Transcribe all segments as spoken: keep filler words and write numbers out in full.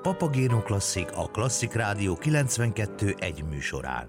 Papagéno Klasszik a Klasszik Rádió kilencvenkettő egy műsorán.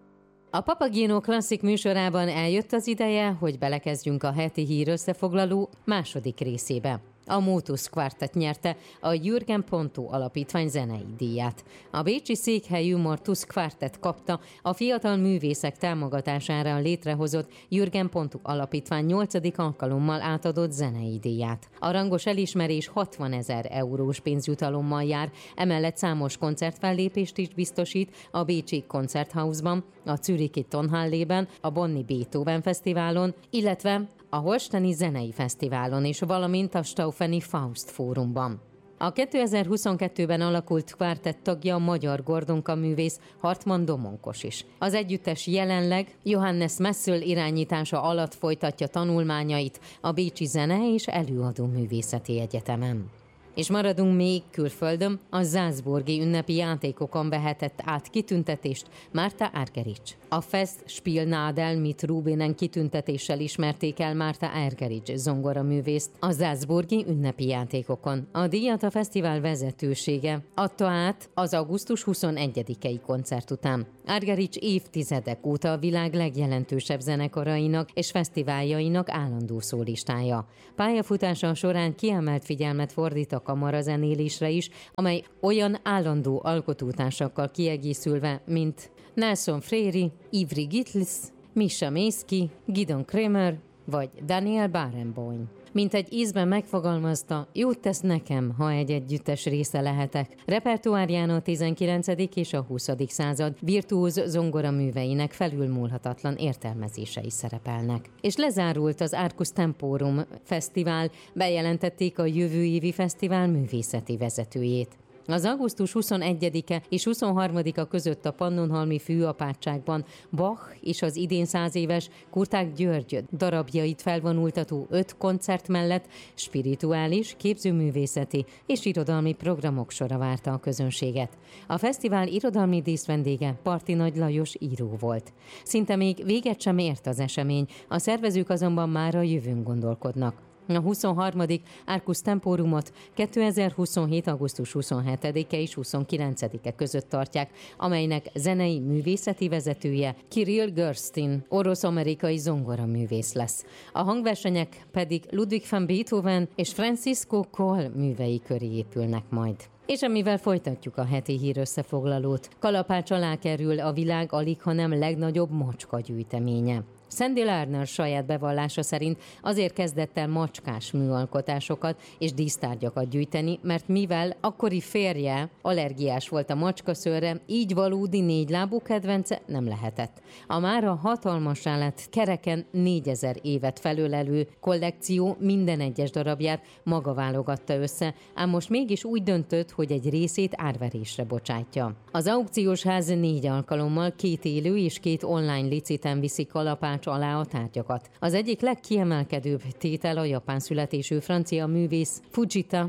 A Papagéno Klasszik műsorában eljött az ideje, hogy belekezdjünk a heti hír összefoglaló második részébe. A Motus Quartet nyerte a Jürgen Ponto Alapítvány zenei díját. A bécsi székhelyű Motus Quartet kapta a fiatal művészek támogatására létrehozott Jürgen Ponto Alapítvány nyolcadik alkalommal átadott zenei díját. A rangos elismerés hatvanezer eurós pénzjutalommal jár, emellett számos koncertfellépést is biztosít a bécsi Konzerthausban, a zürichi Tonhallében, a bonni Beethoven Fesztiválon, illetve a Holsteini Zenei Fesztiválon is, valamint a Staufeni Faust Fórumban. A kétezer-huszonkettőben alakult kvártett tagja a magyar Gordonka művész Hartmann Domonkos is. Az együttes jelenleg Johannes Messel irányítása alatt folytatja tanulmányait a Bécsi Zene- és Előadó Művészeti Egyetemen. És maradunk még külföldön, a Salzburgi ünnepi játékokon vehetett át kitüntetést Márta Argerich. A Fest Spiel Nadel mit Rubinen kitüntetéssel ismerték el Márta Argerich zongoraművészt a Salzburgi ünnepi játékokon. A díjat a fesztivál vezetősége adta át az augusztus huszonegyedikei koncert után. Argerich évtizedek óta a világ legjelentősebb zenekarainak és fesztiváljainak állandó szólistája. Pályafutása során kiemelt figyelmet fordít a kamarazenélésre is, amely olyan állandó alkotótársakkal kiegészülve, mint Nelson Freire, Ivry Gitlis, Misha Maysky, Gidon Kremer vagy Daniel Barenboim. Mint egy ízben megfogalmazta, jót tesz nekem, ha egy együttes része lehetek. Repertoárján a tizenkilencedik és a huszadik század virtuóz zongoraműveinek felülmúlhatatlan értelmezései szerepelnek. És lezárult az Arcus Temporum Fesztivál, bejelentették a jövő évi fesztivál művészeti vezetőjét. Az augusztus huszonegyedike és huszonharmadika között a Pannonhalmi Főapátságban Bach és az idén száz éves Kurták György darabjait felvonultató öt koncert mellett spirituális, képzőművészeti és irodalmi programok sora várta a közönséget. A fesztivál irodalmi díszvendége Parti Nagy Lajos író volt. Szinte még véget sem ért az esemény, a szervezők azonban már a jövőn gondolkodnak. A huszonharmadik Arcus Temporumot kétezer-huszonhét. augusztus huszonhetedike és huszonkilencedike között tartják, amelynek zenei művészeti vezetője Kirill Gersztin, orosz-amerikai zongoraművész lesz. A hangversenyek pedig Ludwig van Beethoven és Francisco Coll művei köré épülnek majd. És amivel folytatjuk a heti hír összefoglalót, kalapács alá kerül a világ alig, hanem legnagyobb macska gyűjteménye. Sandy Lerner saját bevallása szerint azért kezdett el macskás műalkotásokat és dísztárgyakat gyűjteni, mert mivel akkori férje allergiás volt a macskaszőrre, így valódi négylábú kedvence nem lehetett. A mára hatalmassá lett kereken négyezer évet felölelő kollekció minden egyes darabját maga válogatta össze, ám most mégis úgy döntött, hogy egy részét árverésre bocsátja. Az aukciós ház négy alkalommal két élő és két online liciten viszi kalapács alá a tárgyakat. Az egyik legkiemelkedőbb tétel a japán születésű francia művész Fujita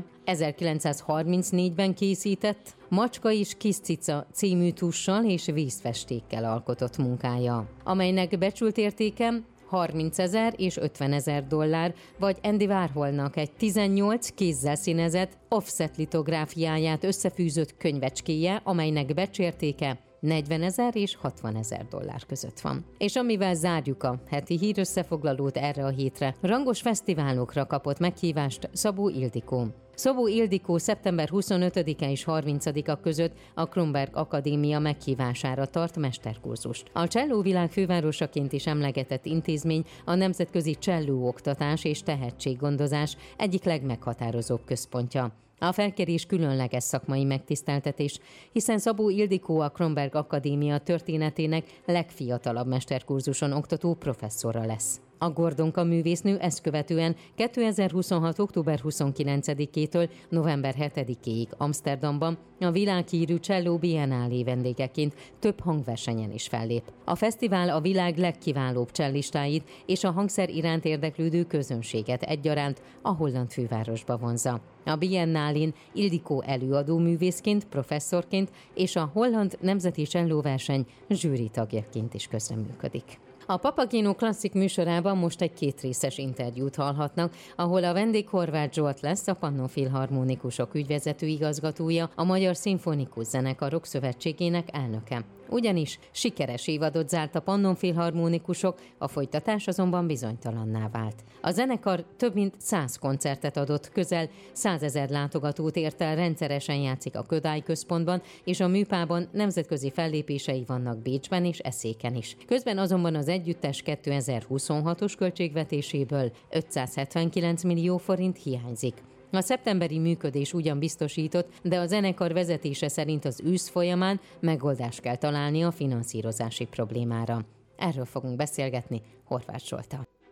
ezerkilencszázharmincnégyben készített Macska és kis cica című tussal és vízfestékkel alkotott munkája, amelynek becsült értéke harmincezer és ötvenezer dollár, vagy Andy Warholnak egy tizennyolc kézzel színezett offset litográfiáját összefűzött könyvecskéje, amelynek becsértéke negyvenezer és hatvanezer dollár között van. És amivel zárjuk a heti hír összefoglalót erre a hétre, rangos fesztiválokra kapott meghívást Szabó Ildikó. Szabó Ildikó szeptember huszonötödike és harmincadika között a Kronberg Akadémia meghívására tart mesterkurzust. A csellóvilág fővárosaként is emlegetett intézmény a nemzetközi csellóoktatás és tehetséggondozás egyik legmeghatározóbb központja. A felkérés különleges szakmai megtiszteltetés, hiszen Szabó Ildikó a Kronberg Akadémia történetének legfiatalabb mesterkurzuson oktató professzora lesz. A Gordonka művésznő ezt követően kétezer-huszonhat. október huszonkilencedikétől november hetedikéig Amsterdamban a világhírű Cello Biennálé vendégeként több hangversenyen is fellép. A fesztivál a világ legkiválóbb cellistáit és a hangszer iránt érdeklődő közönséget egyaránt a holland fővárosba vonza. A Biennálén Ildikó előadó művészként, professzorként és a Holland Nemzeti Csellóverseny zsűri tagjaként is közreműködik. A Papageno Classic műsorában most egy kétrészes interjút hallhatnak, ahol a vendég Horváth Zsolt lesz, a Pannonfilharmonikusok ügyvezető igazgatója, a Magyar Szimfonikus Zenekarok Szövetségének elnöke. Ugyanis sikeres évadot zárt a Pannonfilharmonikusok, a folytatás azonban bizonytalanná vált. A zenekar több mint száz koncertet adott, közel százezer látogatót ért el, rendszeresen játszik a Kodály Központban, és a Műpában nemzetközi fellépései vannak Bécsben és Eszéken is. Közben azonban az együttes kétezer-huszonhatos költségvetéséből ötszázhetvenkilenc millió forint hiányzik. A szeptemberi működés ugyan biztosított, de a zenekar vezetése szerint az ősz folyamán megoldást kell találni a finanszírozási problémára. Erről fogunk beszélgetni Horváth Zsolttal.